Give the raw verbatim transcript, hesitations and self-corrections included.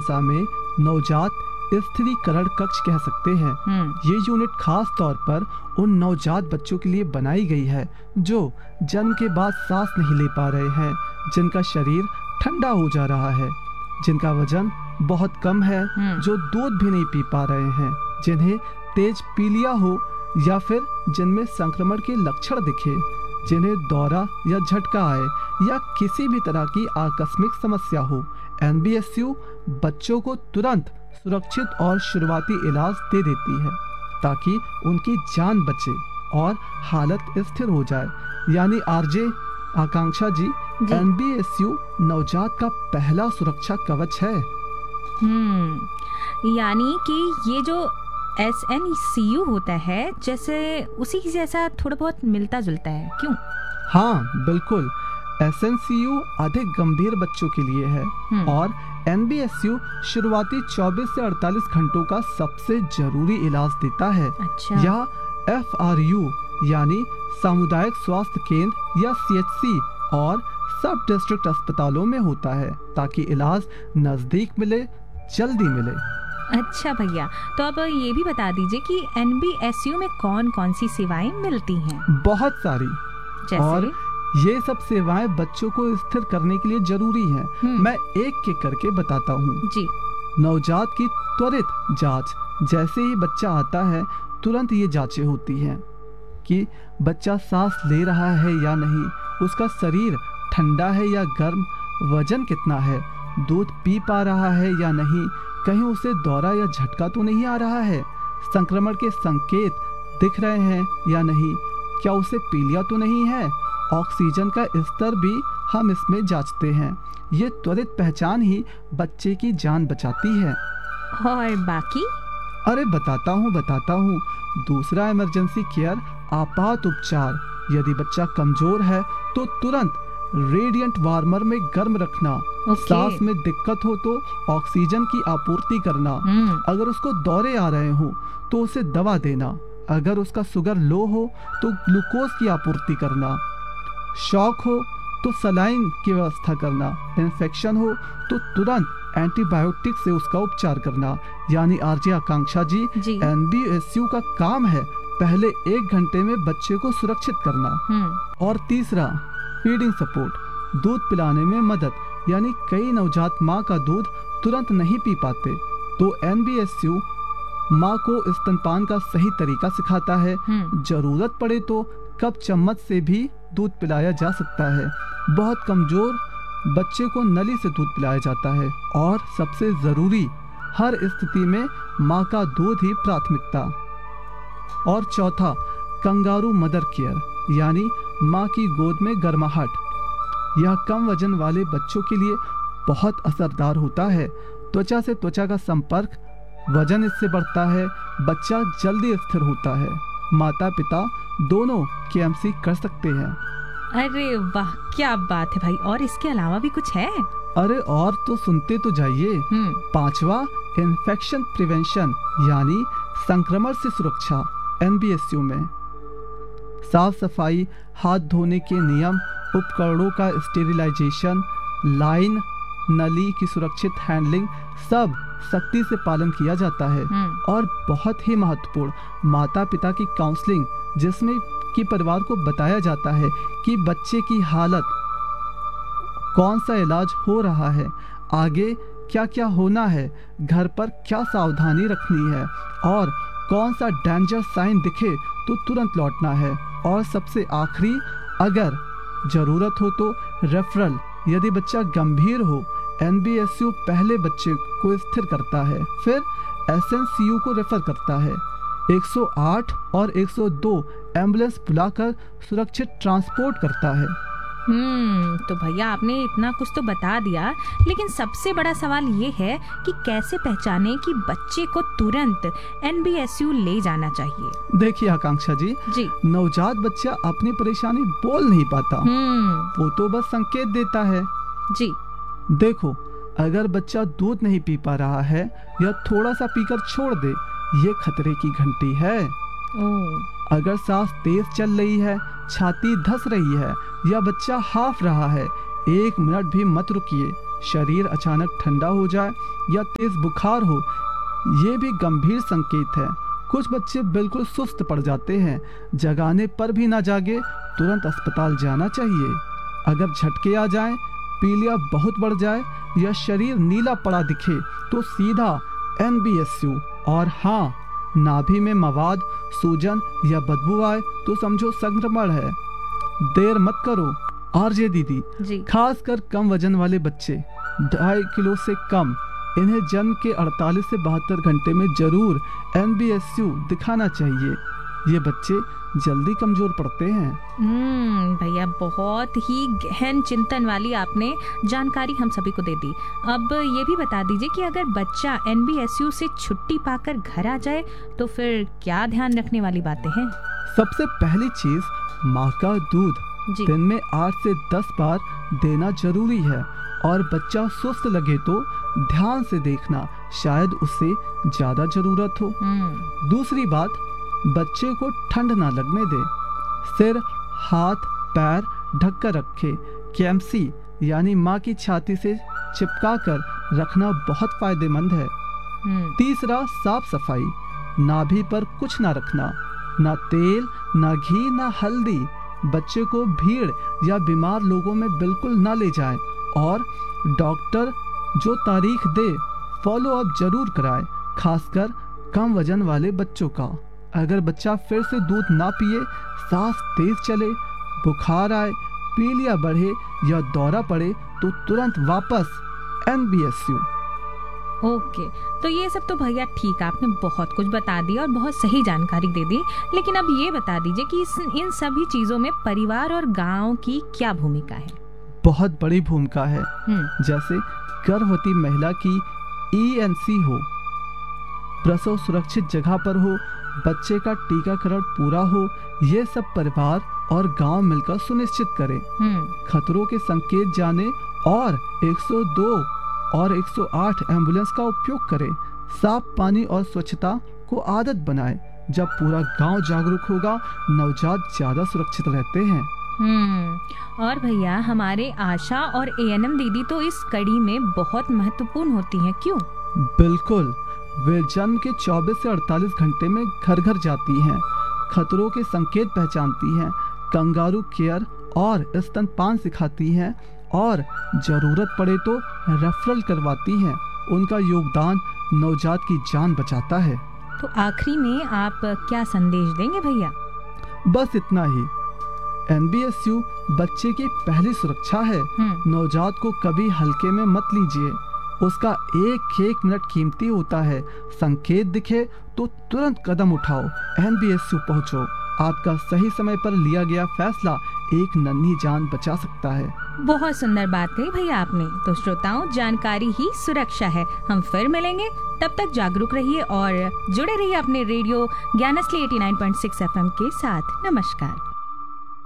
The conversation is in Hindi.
चिकित्सा में नवजात स्थिरीकरण कक्ष कह सकते हैं। ये यूनिट खास तौर पर उन नवजात बच्चों के लिए बनाई गई है जो जन्म के बाद सांस नहीं ले पा रहे हैं, जिनका शरीर ठंडा हो जा रहा है, जिनका वजन बहुत कम है, जो दूध भी नहीं पी पा रहे हैं, जिन्हें तेज पीलिया हो या फिर जिनमें संक्रमण के लक्षण दिखे, जिन्हें दौरा या झटका आए या किसी भी तरह की आकस्मिक समस्या हो। एन बी एस यू बच्चों को तुरंत सुरक्षित और शुरुआती इलाज दे देती है ताकि उनकी जान बचे और हालत स्थिर हो जाए। यानी आरजे आकांक्षा जी, जी। एन बी एस यू नवजात का पहला सुरक्षा कवच है। हम्म यानी कि ये जो एस एन सी यू होता है जैसे उसी की जैसा थोड़ा बहुत मिलता जुलता है, क्यों? हाँ बिल्कुल, एस एन सी यू अधिक गंभीर बच्चों के लिए है और एन बी एस यू शुरुआती चौबीस से अड़तालीस घंटों का सबसे जरूरी इलाज देता है। अच्छा। यह एफ आर यू यानी सामुदायिक स्वास्थ्य केंद्र या सी एच सी और सब डिस्ट्रिक्ट अस्पतालों में होता है ताकि इलाज नजदीक मिले, जल्दी मिले। अच्छा भैया, तो अब ये भी बता दीजिए कि एन बी एस यू में कौन कौन सी सेवाएं मिलती हैं? बहुत सारी। जैसे? और ये सब सेवाएं बच्चों को स्थिर करने के लिए जरूरी हैं। मैं एक एक करके बताता हूँ। जी। नवजात की त्वरित जांच, जैसे ही बच्चा आता है तुरंत ये जांचें होती हैं कि बच्चा सांस ले रहा है या नहीं, उसका शरीर ठंडा है या गर्म, वजन कितना है, दूध पी पा रहा है या नहीं, कहीं उसे दौरा या झटका तो नहीं आ रहा है, संक्रमण के संकेत दिख रहे हैं या नहीं, क्या उसे पीलिया तो नहीं है, ऑक्सीजन का स्तर भी हम इसमें जांचते हैं। ये त्वरित पहचान ही बच्चे की जान बचाती है। और बाकी? अरे बताता हूँ बताता हूँ दूसरा इमरजेंसी केयर, आपात उपचार। यदि बच्चा कमजोर है तो तुरंत रेडिएंट वार्मर में गर्म रखना, सांस में दिक्कत हो तो ऑक्सीजन की आपूर्ति करना, अगर उसको दौरे आ रहे हो तो उसे दवा देना, अगर उसका शुगर लो हो तो ग्लूकोज की आपूर्ति करना, शॉक हो तो सलाइन की व्यवस्था करना, इन्फेक्शन हो तो तुरंत एंटीबायोटिक से उसका उपचार करना। यानी आरजे आकांक्षा जी, जी। एन बी एस यू का काम है पहले एक घंटे में बच्चे को सुरक्षित करना। और तीसरा, फीडिंग सपोर्ट, दूध पिलाने में मदद। यानी कई नवजात माँ का दूध तुरंत नहीं पी पाते तो एन बी एस यू माँ को स्तनपान का सही तरीका सिखाता है। जरूरत पड़े तो कप चम्मच से भी दूध पिलाया जा सकता है। बहुत कमजोर बच्चे को नली से दूध पिलाया जाता है। और सबसे जरूरी, हर स्थिति में माँ का दूध ही प्राथमिकता। और चौथा, कंगारू मदर केयर, यानी माँ की गोद में गर्माहट। यह कम वजन वाले बच्चों के लिए बहुत असरदार होता है। त्वचा से त्वचा का संपर्क, वजन इससे बढ़ता है, बच्चा जल्दी स्थिर होता है। माता पिता दोनों के एम सी कर सकते हैं। अरे वाह, क्या बात है भाई। और इसके अलावा भी कुछ है? अरे और तो सुनते तो जाइए। पांचवा, इन्फेक्शन प्रिवेंशन, यानी संक्रमण से सुरक्षा। एन बी एस यू में साफ सफाई, हाथ धोने के नियम, उपकरणों का स्टेरिलाइजेशन, लाइन नली की सुरक्षित हैंडलिंग, सब सख्ती से पालन किया जाता है। और बहुत ही महत्वपूर्ण, माता पिता की काउंसलिंग, जिसमें कि परिवार को बताया जाता है कि बच्चे की हालत, कौन सा इलाज हो रहा है, आगे क्या क्या होना है, घर पर क्या सावधानी रखनी है, और कौन सा डेंजर साइन दिखे तो तुरंत लौटना है। और सबसे आखिरी, अगर जरूरत हो तो रेफरल, यदि बच्चा गंभीर हो, एन बी एस यू पहले बच्चे को स्थिर करता है, फिर एस एन सी यू को रेफर करता है। एक सौ आठ और एक सौ दो एम्बुलेंस बुलाकर सुरक्षित ट्रांसपोर्ट करता है। हम्म तो भैया आपने इतना कुछ तो बता दिया, लेकिन सबसे बड़ा सवाल ये है कि कैसे पहचाने कि बच्चे को तुरंत एन बी एस यू ले जाना चाहिए। देखिए आकांक्षा जी, जी। नवजात बच्चा अपनी परेशानी बोल नहीं पाता, वो तो बस संकेत देता है। जी। देखो, अगर बच्चा दूध नहीं पी पा रहा है या थोड़ा सा पीकर छोड़ दे, ये खतरे की घंटी है। ओ। अगर सांस तेज चल रही है, छाती धस रही है या बच्चा हाफ रहा है, एक मिनट भी मत रुकिए, शरीर अचानक ठंडा हो जाए या तेज बुखार हो, ये भी गंभीर संकेत है। कुछ बच्चे बिल्कुल सुस्त पड़ जाते हैं, जगाने पर भी ना जागे, तुरंत अस्पताल जाना चाहिए। अगर झटके आ जाएं, पीलिया बहुत बढ़ जाए या शरीर नीला पड़ा दिखे तो सीधा एन बी एस यू। और हाँ, नाभि में मवाद, सूजन या बदबू आए तो समझो संक्रमण है। देर मत करो। आरजे दीदी, खासकर कम वजन वाले बच्चे, ढाई किलो से कम, इन्हें जन्म के अड़तालीस से बहत्तर घंटे में जरूर एन बी एस यू दिखाना चाहिए। ये बच्चे जल्दी कमजोर पड़ते हैं। हम्म भैया, बहुत ही गहन चिंतन वाली आपने जानकारी हम सभी को दे दी। अब ये भी बता दीजिए कि अगर बच्चा एन बी एस यू से छुट्टी पाकर घर आ जाए तो फिर क्या ध्यान रखने वाली बातें हैं? सबसे पहली चीज, माँ का दूध दिन में आठ से दस बार देना जरूरी है। और बच्चा सुस्त लगे तो ध्यान से देखना, शायद उसे ज्यादा जरूरत हो। दूसरी बात, बच्चे को ठंड ना लगने दे। सिर, हाथ, पैर ढक कर रखे। कैम्सी यानी माँ की छाती से चिपका कर रखना बहुत फायदेमंद है। तीसरा, साफ सफाई। नाभि पर कुछ ना रखना, ना तेल, ना घी, ना हल्दी। बच्चे को भीड़ या बीमार लोगों में बिल्कुल ना ले जाएं। और डॉक्टर जो तारीख दे, फॉलो अप जरूर कराए, खासकर कम वजन वाले बच्चों का। अगर बच्चा फिर से दूध ना पिए, सांस तेज चले, बुखार आए, पीलिया बढ़े या दौरा पड़े तो तुरंत वापस N B S U. Okay, तो ये सब तो भैया ठीक, आपने बहुत कुछ बता दिया और बहुत सही जानकारी दे दी। लेकिन अब ये बता दीजिए कि इस, इन सभी चीजों में परिवार और गांव की क्या भूमिका है? बहुत बड़ी भूमिका है। जैसे गर्भवती महिला की ई एन सी हो, प्रसव सुरक्षित जगह पर हो, बच्चे का टीकाकरण पूरा हो, ये सब परिवार और गांव मिलकर सुनिश्चित करें। खतरों के संकेत जाने और एक सौ दो और एक सौ आठ एम्बुलेंस का उपयोग करें। साफ पानी और स्वच्छता को आदत बनाएं। जब पूरा गांव जागरूक होगा, नवजात ज्यादा सुरक्षित रहते हैं। हम्म और भैया, हमारे आशा और ए एन एम दीदी तो इस कड़ी में बहुत महत्वपूर्ण होती हैं, क्यों? बिल्कुल, वे जन्म के चौबीस से अड़तालीस घंटे में घर घर जाती हैं, खतरों के संकेत पहचानती हैं, कंगारू केयर और स्तनपान सिखाती हैं और जरूरत पड़े तो रेफरल करवाती हैं। उनका योगदान नवजात की जान बचाता है। तो आखिरी में आप क्या संदेश देंगे भैया? बस इतना ही, एन बी एस यू बच्चे की पहली सुरक्षा है। नवजात को कभी हल्के में मत लीजिए, उसका एक एक मिनट कीमती होता है। संकेत दिखे तो तुरंत कदम उठाओ, एन बी एस यू पहुंचो। आपका सही समय पर लिया गया फैसला एक नन्ही जान बचा सकता है। बहुत सुंदर बात कही भैया आपने। तो श्रोताओं, जानकारी ही सुरक्षा है। हम फिर मिलेंगे, तब तक जागरूक रहिए और जुड़े रहिए अपने रेडियो ज्ञानस्ली नवासी पॉइंट छह एफ एम के साथ। नमस्कार।